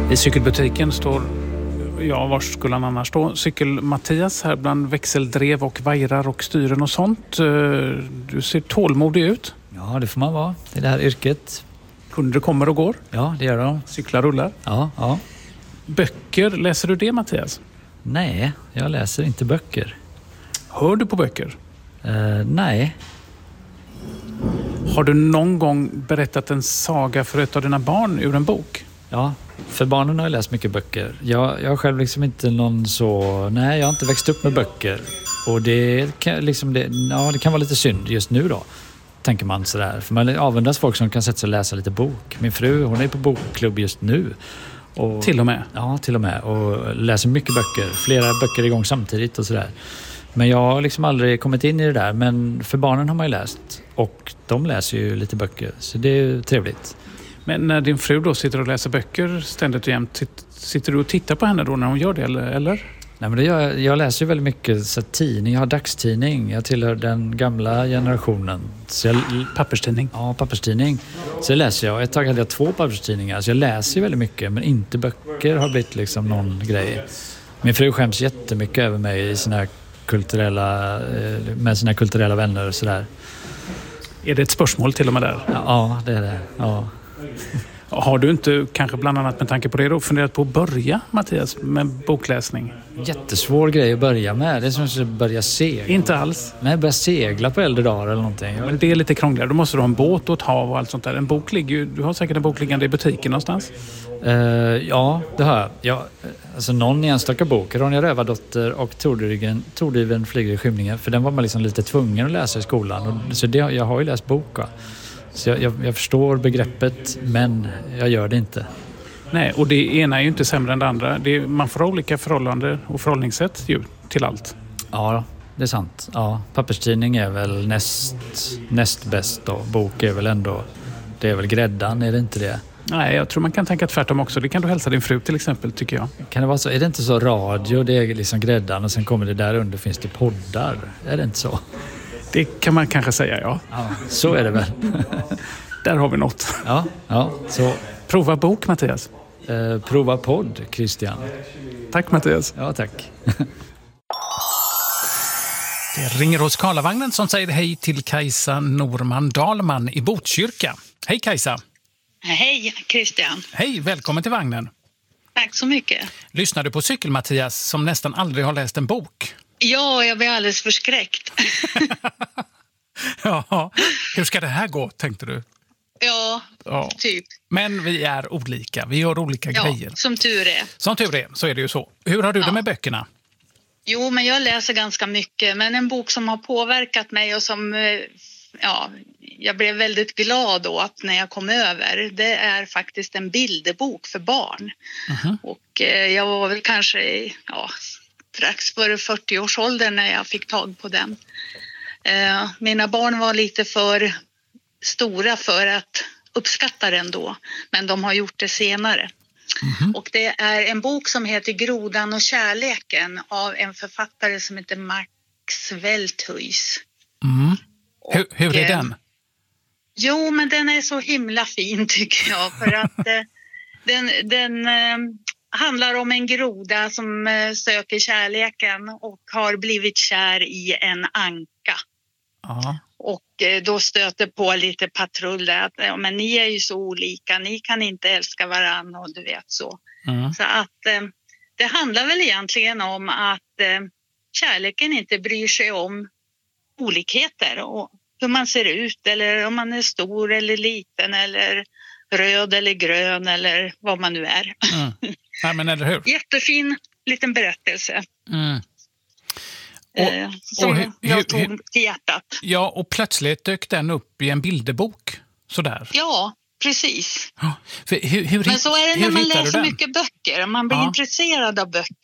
I cykelbutiken står, ja, var skulle han annars stå? Cykel-Mattias här bland växeldrev och vajrar och styren och sånt. Du ser tålmodig ut. Ja, det får man vara i det här yrket. Kunder kommer och går. Ja, det gör de. Cyklar rullar. Ja. Böcker, läser du det, Mattias? Nej, jag läser inte böcker. Hör du på böcker? Nej. Har du någon gång berättat en saga för ett av dina barn ur en bok? Ja, för barnen har jag läst mycket böcker. Jag har själv liksom inte någon så... Nej, jag har inte växt upp med böcker. Och det kan, liksom det kan vara lite synd just nu då, tänker man sådär. För man avundas folk som kan sätta sig och läsa lite bok. Min fru, hon är på bokklubb just nu. Och, till och med? Ja, till och med. Och läser mycket böcker. Flera böcker igång samtidigt och sådär. Men jag har liksom aldrig kommit in i det där. Men för barnen har man ju läst. Och de läser ju lite böcker. Så det är ju trevligt. Men när din fru då sitter och läser böcker ständigt och jämt, sitter du och tittar på henne då när hon gör det, eller? Nej, men det gör, jag läser ju väldigt mycket så tidning. Jag har dagstidning. Jag tillhör den gamla generationen. Så papperstidning? Ja, papperstidning. Så läser jag. Ett tag hade jag 2 papperstidningar. Så jag läser ju väldigt mycket, men inte böcker har blivit liksom någon grej. Min fru skäms jättemycket över mig i sina med sina kulturella vänner och sådär. Är det ett spörsmål till och med där? Ja, det är det. Ja. Har du inte, kanske bland annat med tanke på det då, funderat på att börja, Mattias, med bokläsning? Jättesvår grej att börja med. Det är som att börja segla. Inte alls? Nej, börja segla på äldre dagar eller någonting. Men det är lite krångligare. Då måste du ha en båt och ett hav och allt sånt där. En bok du har säkert en bok liggande i butiken någonstans? Ja, det har jag. Alltså någon enstaka bok. Ronja Rövardotter och Tordriven flyger i skymningen. För den var man liksom lite tvungen att läsa i skolan. Så jag har ju läst bok, va? Så jag förstår begreppet, men jag gör det inte. Nej, och det ena är ju inte sämre än det andra. Man får olika förhållanden och förhållningssätt ju, till allt. Ja, det är sant. Ja, papperstidning är väl näst bäst då. Bok är väl ändå... Det är väl gräddan, är det inte det? Nej, jag tror man kan tänka tvärtom också. Det kan du hälsa din fru till exempel, tycker jag. Kan det vara så? Är det inte så radio, det är liksom gräddan och sen kommer det där under finns det poddar? Är det inte så? Det kan man kanske säga, ja. Ja, så är det väl. Där har vi något. Ja, så... Prova bok, Mattias. Prova podd, Christian. Tack, Mattias. Ja, tack. Det ringer hos Karlavagnen som säger hej till Kajsa Norman Dahlman i Botkyrka. Hej, Kajsa. Hej, Christian. Hej, välkommen till vagnen. Tack så mycket. Lyssnar du på Cykel-Mattias som nästan aldrig har läst en bok? Ja, jag blir alldeles förskräckt. Ja, hur ska det här gå, tänkte du? Ja, typ. Men vi är olika, vi gör olika grejer. Som tur är. Som tur är, så är det ju så. Hur har du det med böckerna? Jo, men jag läser ganska mycket. Men en bok som har påverkat mig och som jag blev väldigt glad åt när jag kom över. Det är faktiskt en bilderbok för barn. Uh-huh. Och jag var väl kanske strax före 40-årsåldern när jag fick tag på den. Mina barn var lite för stora för att uppskatta den då. Men de har gjort det senare. Mm-hmm. Och det är en bok som heter Grodan och kärleken av en författare som heter Max Welthuis. Mm. Hur är den? Jo, men den är så himla fin tycker jag. För att den handlar om en groda som söker kärleken och har blivit kär i en anka. Aha. Och då stöter på lite patrull där att men ni är ju så olika, ni kan inte älska varandra och du vet så. Mm. Så att det handlar väl egentligen om att kärleken inte bryr sig om olikheter och hur man ser ut eller om man är stor eller liten eller röd eller grön eller vad man nu är. Mm. Ja, men eller hur? Jättefin liten berättelse. Mm. Som jag tog till hjärtat. Ja, och plötsligt dök den upp i en bilderbok. Sådär. Ja, precis. Ja. Men så är det när man läser mycket böcker. Man blir intresserad av böcker.